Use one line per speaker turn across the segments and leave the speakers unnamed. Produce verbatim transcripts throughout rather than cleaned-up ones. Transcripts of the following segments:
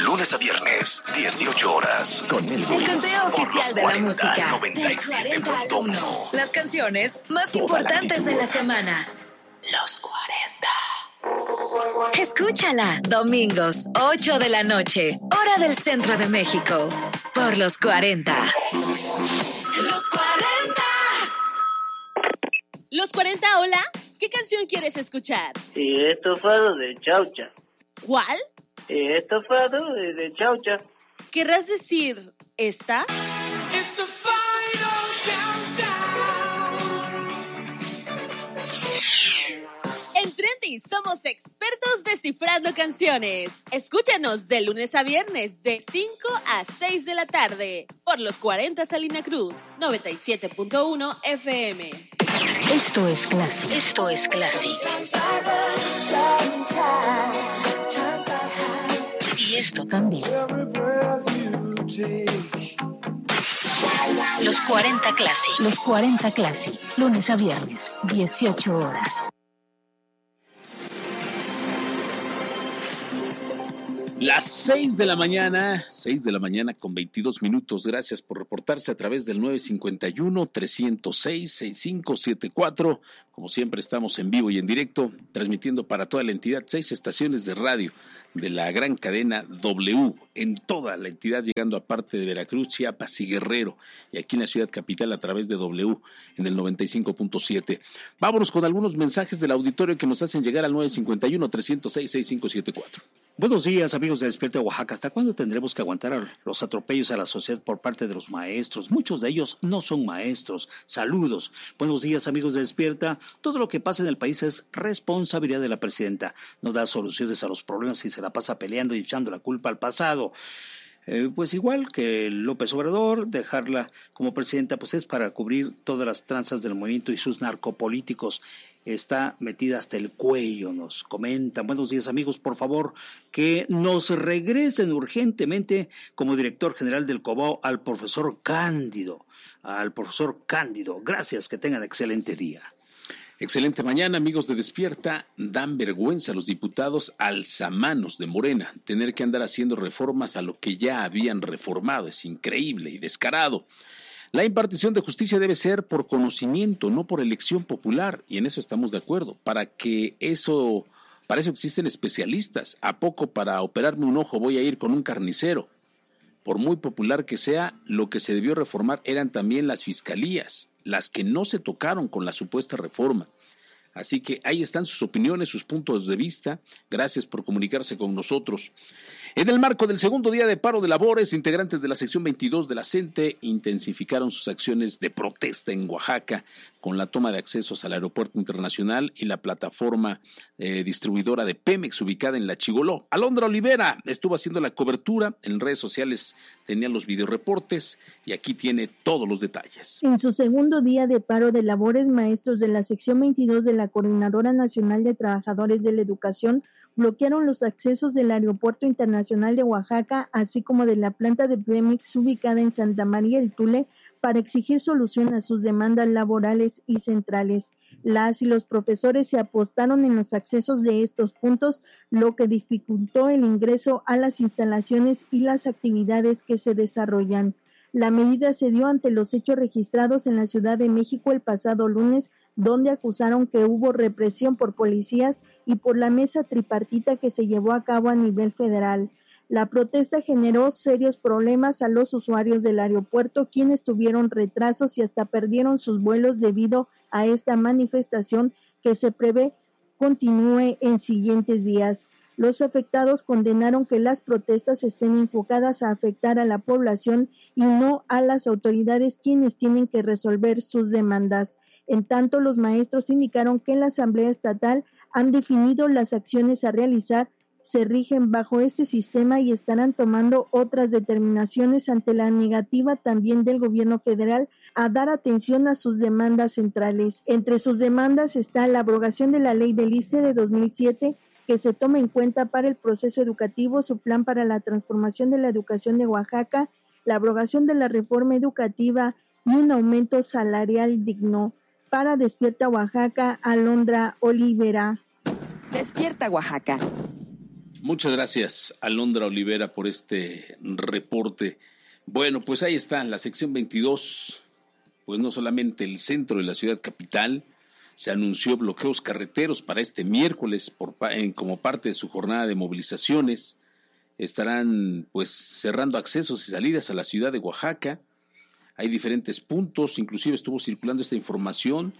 Lunes a viernes, dieciocho horas, con el
El conteo oficial de la música.
noventa y siete punto uno.
Las canciones más
Toda
importantes
la
de la semana. Los cuarenta. Escúchala, domingos, ocho de la noche, hora del centro de México, por los cuarenta. Los cuarenta.
Los cuarenta, hola. ¿Qué canción quieres escuchar?
Y estofado de chaucha.
¿Cuál?
Y estofado de, de chaucha.
¿Querrás decir esta?
It's the final countdown.
En Trendy somos expertos descifrando canciones. Escúchanos de lunes a viernes de cinco a seis de la tarde por los cuarenta Salina Cruz, noventa y siete punto uno F M.
Esto es Classic. Esto es Classic. Y esto también. Los cuarenta Classic. Los cuarenta Classic. Lunes a viernes, dieciocho horas.
Las seis de la mañana, seis de la mañana con veintidós minutos. Gracias por reportarse a través del nueve cinco uno, tres cero seis, seis cinco siete cuatro. Como siempre estamos en vivo y en directo, transmitiendo para toda la entidad seis estaciones de radio de la gran cadena W en toda la entidad, llegando a parte de Veracruz, Chiapas y Guerrero, y aquí en la ciudad capital a través de W en el noventa y cinco punto siete. Vámonos con algunos mensajes del auditorio que nos hacen llegar al nueve cinco uno, tres cero seis, seis cinco siete cuatro.
Buenos días, amigos de Despierta Oaxaca. ¿Hasta cuándo tendremos que aguantar los atropellos a la sociedad por parte de los maestros? Muchos de ellos no son maestros. Saludos. Buenos días, amigos de Despierta. Todo lo que pasa en el país es responsabilidad de la presidenta. No da soluciones a los problemas y se la pasa peleando y echando la culpa al pasado. Eh, pues igual que López Obrador, dejarla como presidenta pues es para cubrir todas las tranzas del movimiento y sus narcopolíticos. Está metida hasta el cuello, nos comentan. Buenos días, amigos, por favor, que nos regresen urgentemente como director general del Cobao al profesor Cándido, al profesor Cándido. Gracias, que tengan excelente día.
Excelente mañana, amigos de Despierta. Dan vergüenza a los diputados alzamanos de Morena. Tener que andar haciendo reformas a lo que ya habían reformado es increíble y descarado. La impartición de justicia debe ser por conocimiento, no por elección popular, y en eso estamos de acuerdo. Para que eso, para eso existen especialistas. ¿A poco para operarme un ojo voy a ir con un carnicero? Por muy popular que sea, lo que se debió reformar eran también las fiscalías, las que no se tocaron con la supuesta reforma. Así que ahí están sus opiniones, sus puntos de vista. Gracias por comunicarse con nosotros. En el marco del segundo día de paro de labores, integrantes de la sección veintidós de la CENTE intensificaron sus acciones de protesta en Oaxaca con la toma de accesos al aeropuerto internacional y la plataforma eh, distribuidora de Pemex ubicada en La Chigoló. Alondra Olivera estuvo haciendo la cobertura, en redes sociales tenía los videoreportes y aquí tiene todos los detalles.
En su segundo día de paro de labores, maestros de la sección veintidós de la Coordinadora Nacional de Trabajadores de la Educación bloquearon los accesos del aeropuerto internacional de Oaxaca, así como de la planta de Pemex ubicada en Santa María del Tule, para exigir solución a sus demandas laborales y centrales. Las y los profesores se apostaron en los accesos de estos puntos, lo que dificultó el ingreso a las instalaciones y las actividades que se desarrollan. La medida se dio ante los hechos registrados en la Ciudad de México el pasado lunes, donde acusaron que hubo represión por policías y por la mesa tripartita que se llevó a cabo a nivel federal. La protesta generó serios problemas a los usuarios del aeropuerto, quienes tuvieron retrasos y hasta perdieron sus vuelos debido a esta manifestación que se prevé continúe en siguientes días. Los afectados condenaron que las protestas estén enfocadas a afectar a la población y no a las autoridades, quienes tienen que resolver sus demandas. En tanto, los maestros indicaron que en la Asamblea Estatal han definido las acciones a realizar, se rigen bajo este sistema y estarán tomando otras determinaciones ante la negativa también del gobierno federal a dar atención a sus demandas centrales. Entre sus demandas está la abrogación de la ley del I S S S E de dos mil siete, que se tome en cuenta para el proceso educativo, su plan para la transformación de la educación de Oaxaca, la abrogación de la reforma educativa y un aumento salarial digno. Para Despierta Oaxaca, Alondra Olivera.
Despierta Oaxaca.
Muchas gracias, Alondra Olivera, por este reporte. Bueno, pues ahí está, la sección veintidós, pues no solamente el centro de la ciudad capital, se anunció bloqueos carreteros para este miércoles por, en, como parte de su jornada de movilizaciones. Estarán pues cerrando accesos y salidas a la ciudad de Oaxaca. Hay diferentes puntos, inclusive estuvo circulando esta información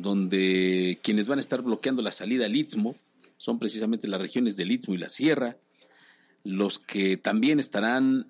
donde quienes van a estar bloqueando la salida al Istmo son precisamente las regiones del Istmo y la Sierra. Los que también estarán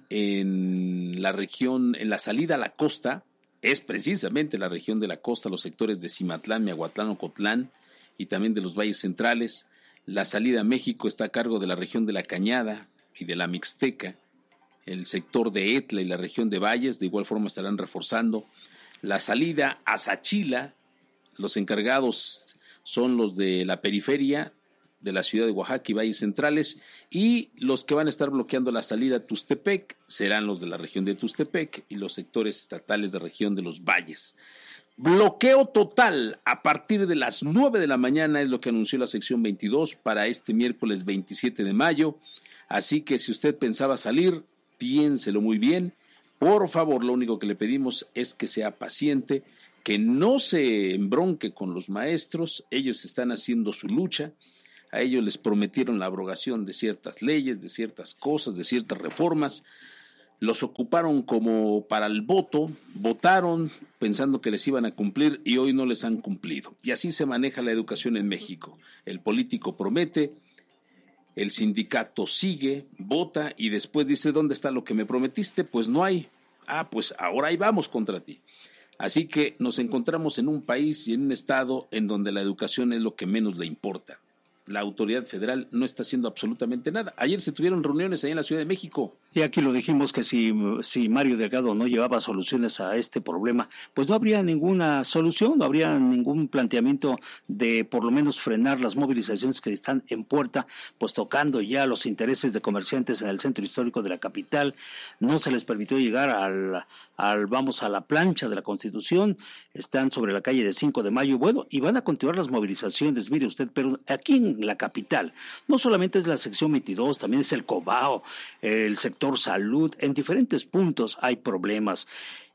en la región, en la salida a la costa, es precisamente la región de la costa, los sectores de Cimatlán, Miahuatlán, Ocotlán y también de los valles centrales. La salida a México está a cargo de la región de la Cañada y de la Mixteca. El sector de Etla y la región de Valles de igual forma estarán reforzando. La salida a Sachila, los encargados son los de la periferia de la ciudad de Oaxaca y valles centrales, y los que van a estar bloqueando la salida a Tustepec serán los de la región de Tustepec y los sectores estatales de región de los valles. Bloqueo total a partir de las nueve de la mañana es lo que anunció la sección veintidós para este miércoles veintisiete de mayo, así que si usted pensaba salir, piénselo muy bien. Por favor, lo único que le pedimos es que sea paciente, que no se embronque con los maestros, ellos están haciendo su lucha. A ellos les prometieron la abrogación de ciertas leyes, de ciertas cosas, de ciertas reformas. Los ocuparon como para el voto, votaron pensando que les iban a cumplir y hoy no les han cumplido. Y así se maneja la educación en México. El político promete, el sindicato sigue, vota y después dice, ¿dónde está lo que me prometiste? Pues no hay. Ah, pues ahora ahí vamos contra ti. Así que nos encontramos en un país y en un estado en donde la educación es lo que menos le importa. La autoridad federal no está haciendo absolutamente nada. Ayer se tuvieron reuniones ahí en la Ciudad de México.
Y aquí lo dijimos que si, si Mario Delgado no llevaba soluciones a este problema, pues no habría ninguna solución, no habría ningún planteamiento de por lo menos frenar las movilizaciones que están en puerta, pues tocando ya los intereses de comerciantes en el centro histórico de la capital. No se les permitió llegar al, al vamos a la plancha de la Constitución, están sobre la calle de cinco de mayo, bueno, y van a continuar las movilizaciones, mire usted, pero aquí en la capital no solamente es la sección veintidós, también es el Cobao, el sector salud, en diferentes puntos hay problemas.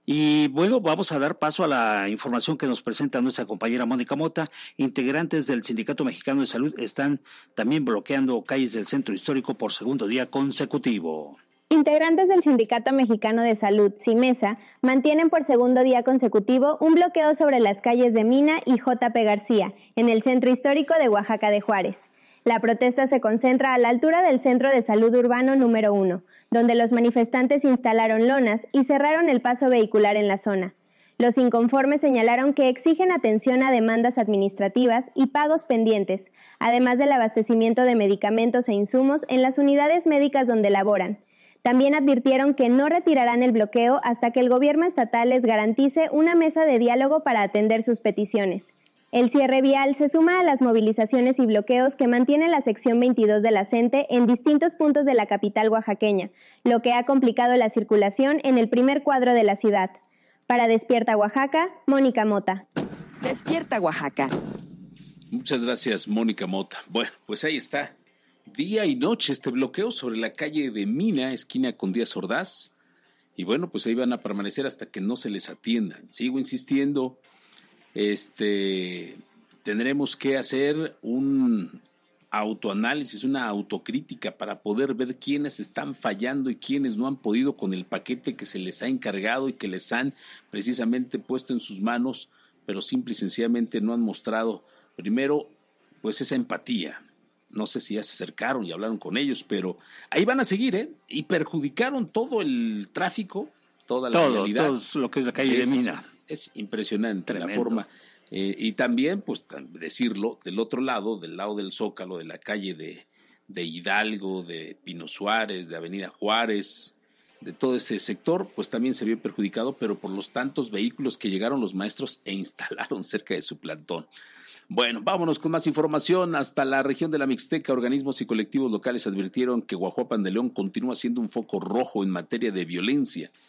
Y bueno, vamos a dar paso a la información que nos presenta nuestra compañera Mónica Mota. Integrantes del Sindicato Mexicano de Salud están también bloqueando calles del centro histórico por segundo día consecutivo.
Integrantes del Sindicato Mexicano de Salud, SIMESA, mantienen por segundo día consecutivo un bloqueo sobre las calles de Mina y J P García, en el centro histórico de Oaxaca de Juárez. La protesta se concentra a la altura del Centro de Salud Urbano número uno, donde los manifestantes instalaron lonas y cerraron el paso vehicular en la zona. Los inconformes señalaron que exigen atención a demandas administrativas y pagos pendientes, además del abastecimiento de medicamentos e insumos en las unidades médicas donde laboran. También advirtieron que no retirarán el bloqueo hasta que el gobierno estatal les garantice una mesa de diálogo para atender sus peticiones. El cierre vial se suma a las movilizaciones y bloqueos que mantiene la sección veintidós de la CENTE en distintos puntos de la capital oaxaqueña, lo que ha complicado la circulación en el primer cuadro de la ciudad. Para Despierta Oaxaca, Mónica Mota.
Despierta Oaxaca.
Muchas gracias, Mónica Mota. Bueno, pues ahí está. Día y noche este bloqueo sobre la calle de Mina, esquina con Díaz Ordaz. Y bueno, pues ahí van a permanecer hasta que no se les atienda. Sigo insistiendo. Este, tendremos que hacer un autoanálisis, una autocrítica para poder ver quiénes están fallando y quiénes no han podido con el paquete que se les ha encargado y que les han precisamente puesto en sus manos, pero simple y sencillamente no han mostrado primero pues esa empatía. No sé si ya se acercaron y hablaron con ellos, pero ahí van a seguir, ¿eh? Y perjudicaron todo el tráfico, toda la
todo,
realidad.
Todo lo que es la calle
es,
de Mina.
Es impresionante. Tremendo. La forma. Eh, y también, pues decirlo, del otro lado, del lado del Zócalo, de la calle de, de Hidalgo, de Pino Suárez, de Avenida Juárez, de todo ese sector, pues también se vio perjudicado, pero por los tantos vehículos que llegaron los maestros e instalaron cerca de su plantón. Bueno, vámonos con más información. Hasta la región de la Mixteca, organismos y colectivos locales advirtieron que Guajuapan de León continúa siendo un foco rojo en materia de violencia.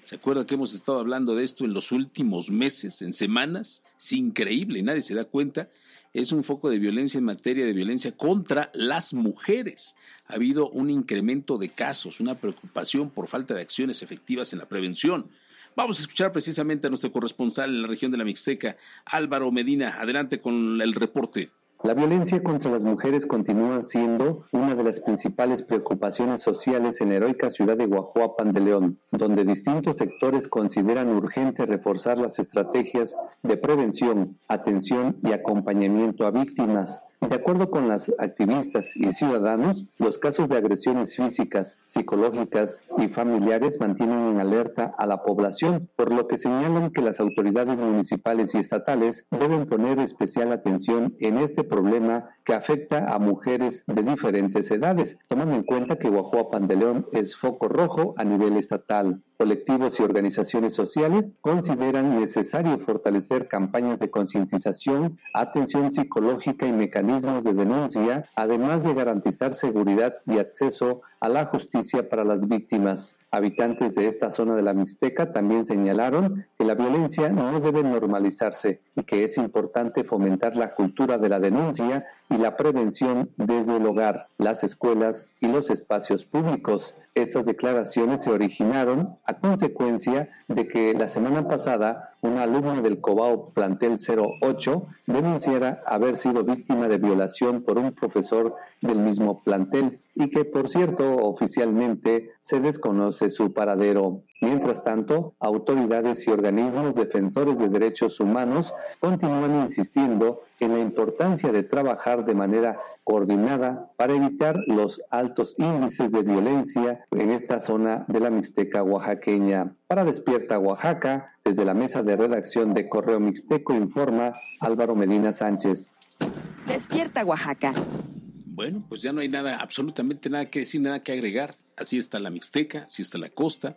¿Se acuerda que hemos estado hablando de esto en los últimos meses, en semanas? Es increíble, nadie se da cuenta. Es un foco de violencia en materia de violencia contra las mujeres. Ha habido un incremento de casos, una preocupación por falta de acciones efectivas en la prevención. Vamos a escuchar precisamente a nuestro corresponsal en la región de la Mixteca, Álvaro Medina. Adelante con el reporte.
La violencia contra las mujeres continúa siendo una de las principales preocupaciones sociales en la heroica ciudad de Guajuapan de León, donde distintos sectores consideran urgente reforzar las estrategias de prevención, atención y acompañamiento a víctimas. De acuerdo con las activistas y ciudadanos, los casos de agresiones físicas, psicológicas y familiares mantienen en alerta a la población, por lo que señalan que las autoridades municipales y estatales deben poner especial atención en este problema que afecta a mujeres de diferentes edades, tomando en cuenta que Guajuapan de León es foco rojo a nivel estatal. Colectivos y organizaciones sociales consideran necesario fortalecer campañas de concientización, atención psicológica y mecanismos de denuncia, además de garantizar seguridad y acceso a la justicia para las víctimas. Habitantes de esta zona de la Mixteca también señalaron que la violencia no debe normalizarse y que es importante fomentar la cultura de la denuncia y la prevención desde el hogar, las escuelas y los espacios públicos. Estas declaraciones se originaron a consecuencia de que la semana pasada una alumna del Cobao Plantel cero ocho denunciara haber sido víctima de violación por un profesor del mismo plantel y que, por cierto, oficialmente se desconoce su paradero. Mientras tanto, autoridades y organismos defensores de derechos humanos continúan insistiendo en la importancia de trabajar de manera coordinada para evitar los altos índices de violencia en esta zona de la Mixteca oaxaqueña. Para Despierta Oaxaca, desde la mesa de redacción de Correo Mixteco, informa Álvaro Medina Sánchez.
Despierta Oaxaca.
Bueno, pues ya no hay nada, absolutamente nada que decir, nada que agregar. Así está la Mixteca, así está la costa.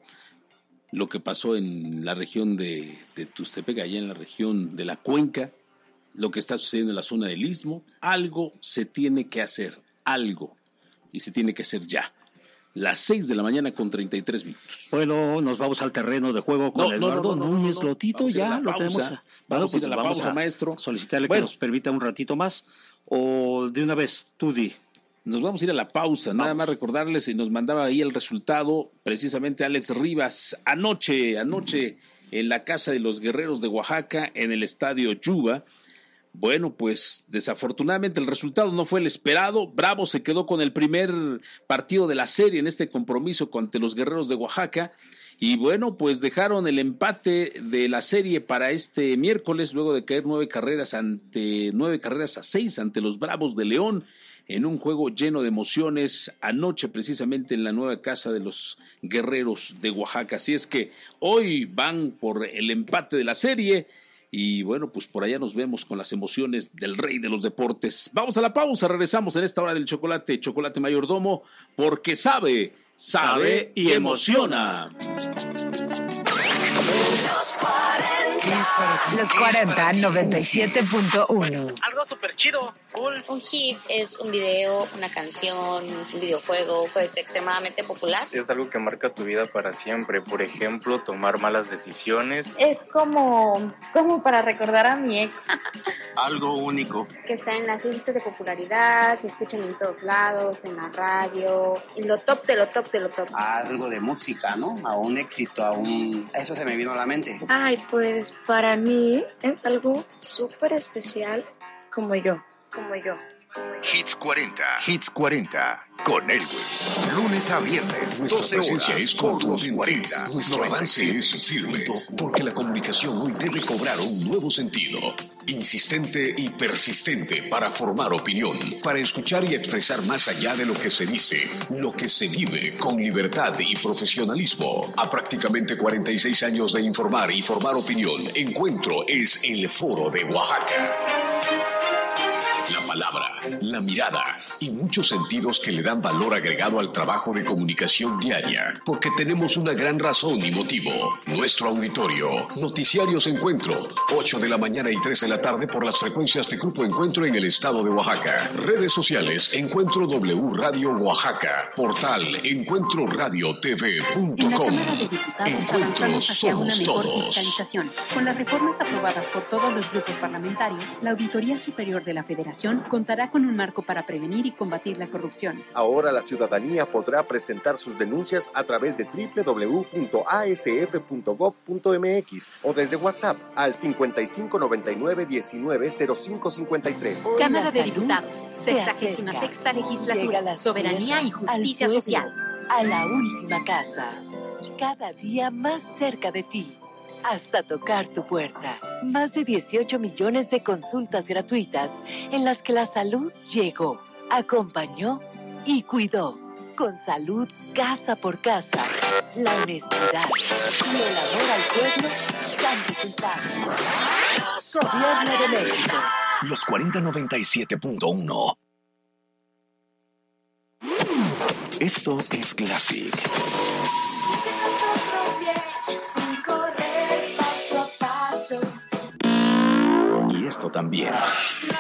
Lo que pasó en la región de, de Tuxtepec, allá en la región de la Cuenca, lo que está sucediendo en la zona del Istmo, algo se tiene que hacer, algo, y se tiene que hacer ya. Las seis de la mañana con treinta y tres minutos.
Bueno, nos vamos al terreno de juego con
no,
Eduardo
no, no, no,
Núñez
no, no.
Lotito,
vamos
ya lo
pausa.
tenemos.
Vamos,
vamos, pues
a la
vamos
pausa,
a
maestro.
solicitarle
bueno.
que nos permita un ratito más, o de una vez, tú di.
Nos vamos a ir a la pausa, vamos. Nada más recordarles, y nos mandaba ahí el resultado, precisamente Alex Rivas, anoche, anoche en la Casa de los Guerreros de Oaxaca, en el Estadio Yuba. Bueno, pues desafortunadamente el resultado no fue el esperado. Bravo se quedó con el primer partido de la serie en este compromiso ante los Guerreros de Oaxaca. Y bueno, pues dejaron el empate de la serie para este miércoles, luego de caer nueve carreras ante nueve carreras a seis ante los Bravos de León, en un juego lleno de emociones anoche precisamente en la nueva Casa de los Guerreros de Oaxaca. Así es que hoy van por el empate de la serie y bueno, pues por allá nos vemos con las emociones del rey de los deportes. Vamos a la pausa, regresamos en esta hora del chocolate, Chocolate Mayordomo, porque sabe, sabe y emociona.
Los cuarenta. Los cuarenta, noventa y siete punto uno.
Algo súper chido, cool.
Un hit es un video, una canción, un videojuego, pues extremadamente popular.
Es algo que marca tu vida para siempre. Por ejemplo, tomar malas decisiones.
Es como, como para recordar a mi ex.
Algo único.
Que está en las listas de popularidad, se escuchan en todos lados, en la radio, en lo top de lo top de lo top.
Algo de música, ¿no? A un éxito, a un... Eso se me vino a la mente.
Ay, pues para mí es algo súper especial como yo, como yo.
Hits cuarenta. Hits cuarenta. Con Elwin. Lunes a viernes. Nuestra presencia es con los cuarenta. Nuestro avance es firme. Porque la comunicación hoy debe cobrar un nuevo sentido. Insistente y persistente para formar opinión. Para escuchar y expresar más allá de lo que se dice. Lo que se vive con libertad y profesionalismo. A prácticamente cuarenta y seis años de informar y formar opinión. Encuentro es el Foro de Oaxaca. La palabra la mirada y muchos sentidos que le dan valor agregado al trabajo de comunicación diaria, porque tenemos una gran razón y motivo. Nuestro auditorio, Noticiarios Encuentro, ocho de la mañana y tres de la tarde por las frecuencias de Grupo Encuentro en el estado de Oaxaca. Redes sociales, Encuentro W Radio Oaxaca. Portal encuentro radio t v punto com. Encuentro somos todos.
Fiscalización. Con las reformas aprobadas por todos los grupos parlamentarios, la Auditoría Superior de la Federación contará con un marco para prevenir y combatir la corrupción.
Ahora la ciudadanía podrá presentar sus denuncias a través de doble u doble u doble u punto a s f punto gob punto m x o desde WhatsApp al cincuenta y cinco noventa y nueve diecinueve cero cinco cincuenta y tres.
Cámara de Diputados, sexagésima sexta legislatura, soberanía y justicia social.
A la última casa, cada día más cerca de ti, hasta tocar tu puerta. Más de dieciocho millones de consultas gratuitas en las que la salud llegó, acompañó y cuidó. Con salud casa por casa, la honestidad y el amor al pueblo dan resultados. Gobierno de México.
Los cuarenta noventa y siete punto uno. Esto es Classic. Y esto también.